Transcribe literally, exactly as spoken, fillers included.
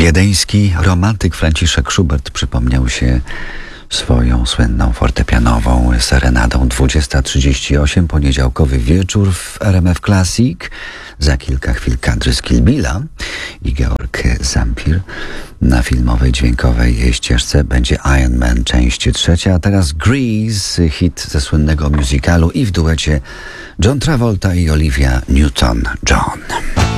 Wiedeński romantyk Franciszek Schubert przypomniał się swoją słynną fortepianową serenadą. dwudziesta trzydzieści osiem, poniedziałkowy wieczór w R M F Classic. Za kilka chwil kadry z Kill Billa i Georg Zampir. Na filmowej, dźwiękowej ścieżce będzie Iron Man, część trzecia, a teraz Grease, hit ze słynnego musicalu i w duecie John Travolta i Olivia Newton-John.